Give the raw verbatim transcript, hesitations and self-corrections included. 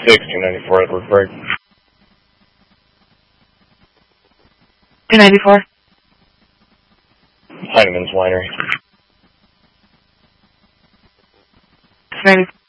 six, two ninety-four Edward Break. two ninety-four. Heineman's Winery. two ninety-four.